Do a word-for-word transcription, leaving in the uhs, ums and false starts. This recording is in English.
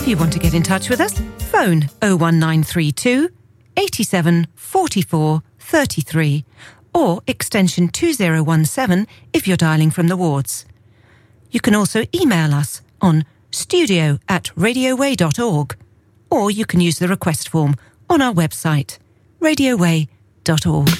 If you want to get in touch with us, phone oh one nine three two, eighty-seven, forty-four, thirty-three or extension two oh one seven if you're dialling from the wards. You can also email us on studio at radioway dot org, or you can use the request form on our website, radioway dot org.